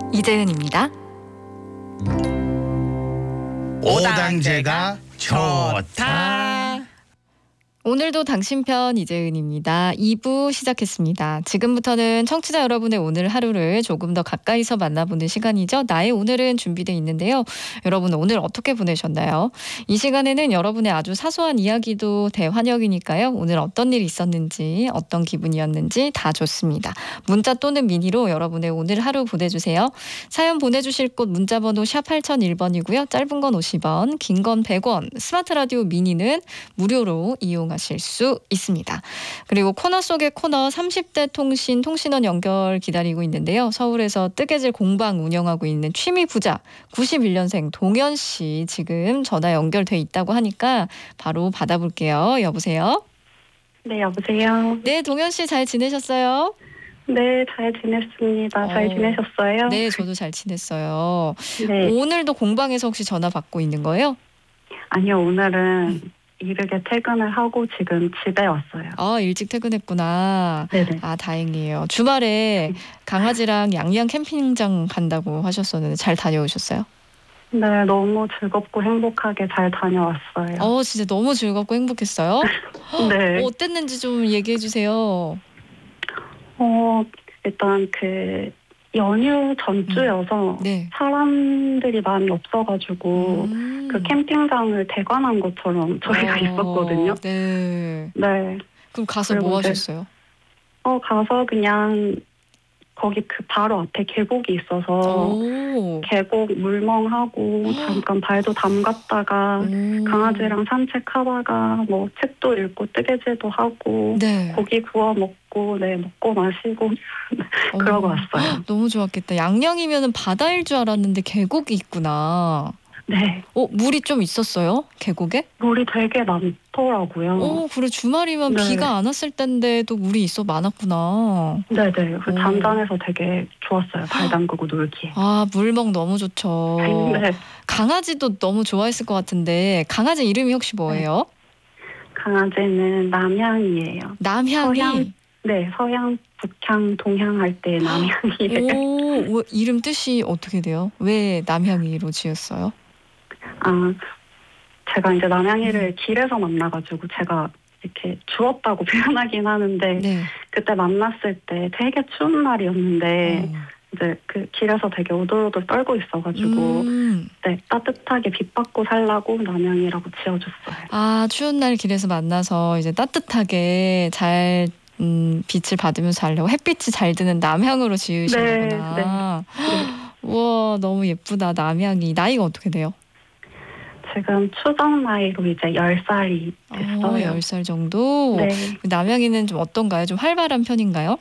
이재은입니다. 오당제가 좋다. 오늘도 당신 편 이재은입니다. 2부 시작했습니다. 지금부터는 청취자 여러분의 오늘 하루를 조금 더 가까이서 만나보는 시간이죠. 나의 오늘은 준비되어 있는데요. 여러분 오늘 어떻게 보내셨나요? 이 시간에는 여러분의 아주 사소한 이야기도 대환영이니까요. 오늘 어떤 일이 있었는지 어떤 기분이었는지 다 좋습니다. 문자 또는 미니로 여러분의 오늘 하루 보내주세요. 사연 보내주실 곳 문자번호 샵 8001번이고요. 짧은 건 50원, 긴 건 100원, 스마트 라디오 미니는 무료로 이용하실 수 있습니다. 그리고 코너 속의 코너 30대 통신원 연결 기다리고 있는데요. 서울에서 뜨개질 공방 운영하고 있는 취미 부자 91년생 동현 씨 지금 전화 연결돼 있다고 하니까 바로 받아볼게요. 여보세요? 네, 여보세요? 네, 동현 씨 잘 지내셨어요? 네, 잘 지냈습니다. 잘 지내셨어요? 네, 저도 잘 지냈어요. 네. 오늘도 공방에서 혹시 전화 받고 있는 거예요? 아니요, 오늘은 이르게 퇴근을 하고 지금 집에 왔어요. 아, 일찍 퇴근했구나. 네네. 아, 다행이에요. 주말에 강아지랑 양양 캠핑장 간다고 하셨었는데 잘 다녀오셨어요? 네, 너무 즐겁고 행복하게 잘 다녀왔어요. 진짜 너무 즐겁고 행복했어요? 네. 어땠는지 좀 얘기해 주세요. 일단 연휴 전주여서 네. 사람들이 많이 없어가지고 그 캠핑장을 대관한 것처럼 저희가 있었거든요. 네. 네. 그럼 가서 뭐 하셨어요? 가서 그냥 거기 바로 앞에 계곡이 있어서 계곡 물멍하고 잠깐 발도 담갔다가 강아지랑 산책하다가 뭐 책도 읽고 뜨개질도 하고 네. 고기 구워 먹고 먹고 마시고 그러고 왔어요. 너무 좋았겠다. 양양이면은 바다일 줄 알았는데 계곡이 있구나. 네. 물이 좀 있었어요? 계곡에? 물이 되게 많더라고요. 그래 주말이면 네. 비가 안 왔을 텐데도 물이 많았구나. 네네. 잔잔해서 되게 좋았어요. 발 담그고 놀기에. 아, 물먹 너무 좋죠. 네. 강아지도 너무 좋아했을 것 같은데 강아지 이름이 혹시 뭐예요? 강아지는 남향이에요. 남향이? 서양, 북향, 동향 할 때 남향이에요. 이름 뜻이 어떻게 돼요? 왜 남향이로 지었어요? 제가 이제 남향이를 길에서 만나가지고 제가 이렇게 주웠다고 표현하긴 하는데 네. 그때 만났을 때 되게 추운 날이었는데 이제 그 길에서 되게 오돌오돌 떨고 있어가지고 따뜻하게 빛 받고 살라고 남향이라고 지어줬어요. 아, 추운 날 길에서 만나서 이제 따뜻하게 잘 빛을 받으면서 살려고 햇빛이 잘 드는 남향으로 지으신 거구나. 네. 우와, 너무 예쁘다. 남향이. 나이가 어떻게 돼요? 지금 추정 나이로 이제 10살이 됐어요. 10살 정도? 네. 남향이는 좀 어떤가요? 좀 활발한 편인가요?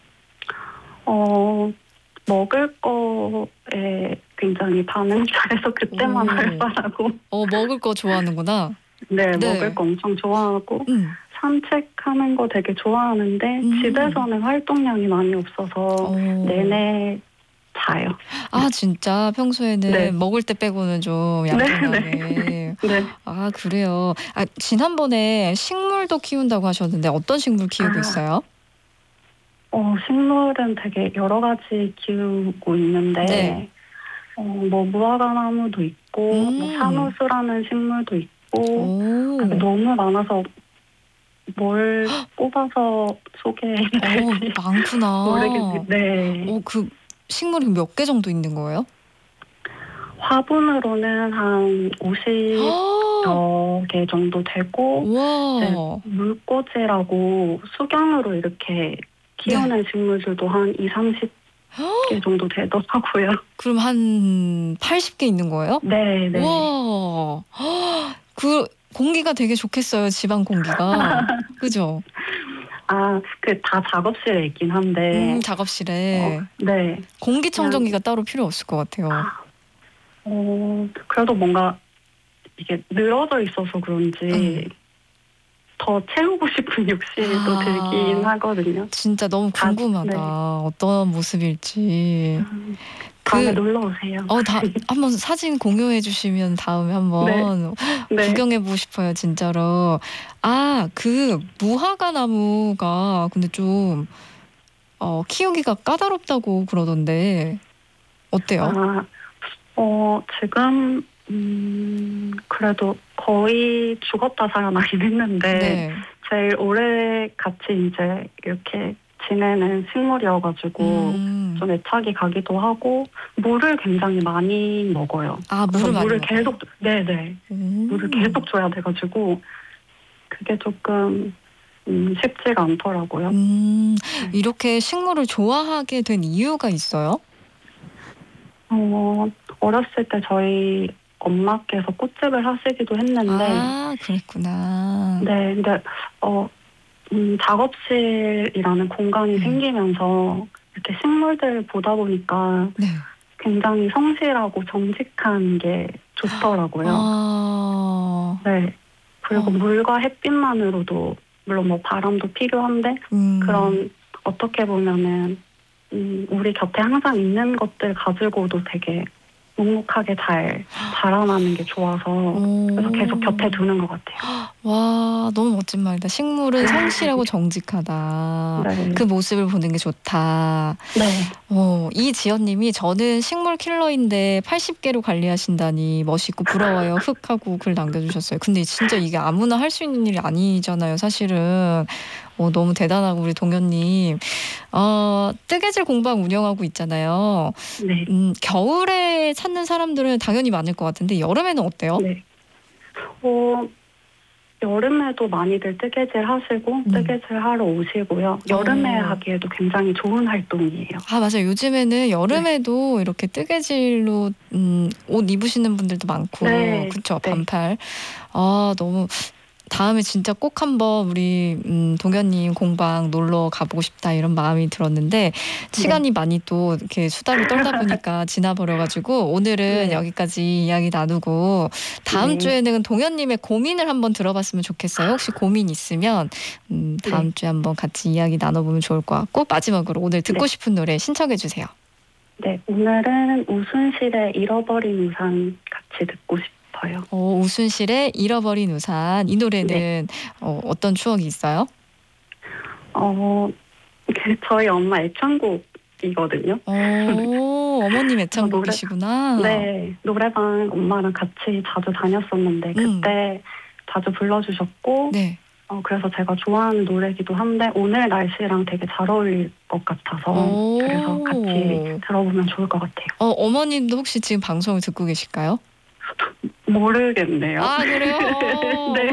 먹을 거에 굉장히 반응 잘해서 그때만 활발하고. 먹을 거 좋아하는구나. 네, 먹을 거 엄청 좋아하고 산책하는 거 되게 좋아하는데 집에서는 활동량이 많이 없어서 내내 자요. 아, 진짜 평소에는 네. 먹을 때 빼고는 좀 얌전하게. 네. 아, 그래요. 아, 지난번에 식물도 키운다고 하셨는데 어떤 식물 키우고 있어요? 식물은 되게 여러 가지 키우고 있는데 뭐 무화과나무도 있고 뭐 산호수라는 식물도 있고 너무 많아서 뭘 뽑아서 소개해야 될지 많구나. 모르겠어요. 네. 그 식물이 몇 개 정도 있는 거예요? 화분으로는 한 50여 개 정도 되고 우와. 물꽂이라고 수경으로 이렇게 키우는 식물들도 한 20-30개 정도 되더라고요. 그럼 한 80개 있는 거예요? 네. 우와. 그 공기가 되게 좋겠어요. 집안 공기가. 그죠? 다 작업실에 있긴 한데. 작업실에. 네. 공기청정기가 따로 필요 없을 것 같아요. 그래도 뭔가 이게 늘어져 있어서 그런지 더 채우고 싶은 욕심도 들긴 하거든요. 진짜 너무 궁금하다. 어떤 모습일지. 다음에 놀러 오세요. 한번 사진 공유해 주시면 다음에 한번 구경해보고 싶어요, 진짜로. 그 무화과 나무가 근데 좀 키우기가 까다롭다고 그러던데 어때요? 지금 그래도 거의 죽었다 살아나긴 했는데 네. 제일 오래 같이 이제 이렇게 지내는 식물이어가지고 좀 애착이 가기도 하고 물을 굉장히 많이 먹어요. 아, 그래서 물을 많이 물을 먹어요? 계속 네네 물을 계속 줘야 돼가지고 그게 조금 쉽지가 않더라고요. 이렇게 식물을 좋아하게 된 이유가 있어요? 어렸을 때 저희 엄마께서 꽃집을 하시기도 했는데 아, 그랬구나. 네, 근데 작업실이라는 공간이 생기면서 이렇게 식물들 보다 보니까 네. 굉장히 성실하고 정직한 게 좋더라고요. 아, 네. 그리고 물과 햇빛만으로도 물론 뭐 바람도 필요한데 그런 어떻게 보면은 우리 곁에 항상 있는 것들 가지고도 되게 묵묵하게 잘 자라나는 게 좋아서 그래서 계속 곁에 두는 것 같아요. 와, 너무 멋진 말이다. 식물은 성실하고 정직하다. 네. 그 모습을 보는 게 좋다. 네. 이지연님이 저는 식물 킬러인데 80개로 관리하신다니 멋있고 부러워요. 흑하고 글 남겨주셨어요. 근데 진짜 이게 아무나 할 수 있는 일이 아니잖아요. 사실은. 너무 대단하고 우리 동현님. 뜨개질 공방 운영하고 있잖아요. 네. 겨울에 찾는 사람들은 당연히 많을 것 같은데 여름에는 어때요? 네. 여름에도 많이들 뜨개질 하시고 뜨개질 하러 오시고요. 여름에 하기에도 굉장히 좋은 활동이에요. 아, 맞아요. 요즘에는 여름에도 이렇게 뜨개질로 옷 입으시는 분들도 많고 네. 그렇죠. 네. 반팔. 너무 다음에 진짜 꼭 한번 우리 동현님 공방 놀러 가보고 싶다 이런 마음이 들었는데 시간이 많이 또 이렇게 수다를 떨다 보니까 지나버려가지고 오늘은 네. 여기까지 이야기 나누고 다음 네. 주에는 동현님의 고민을 한번 들어봤으면 좋겠어요. 혹시 고민 있으면 다음 네. 주에 한번 같이 이야기 나눠보면 좋을 것 같고 마지막으로 오늘 듣고 네. 싶은 노래 신청해 주세요. 네, 오늘은 우순실의 잃어버린 우산 같이 듣고 싶어요. 우순실의 잃어버린 우산. 이 노래는 어떤 추억이 있어요? 저희 엄마 애창곡이거든요. 어머님 애창곡이시구나. 네, 노래방 엄마랑 같이 자주 다녔었는데 그때 자주 불러주셨고 네. 그래서 제가 좋아하는 노래이기도 한데 오늘 날씨랑 되게 잘 어울릴 것 같아서 그래서 같이 들어보면 좋을 것 같아요. 어머님도 혹시 지금 방송을 듣고 계실까요? 모르겠네요. 아, 그래요? 네.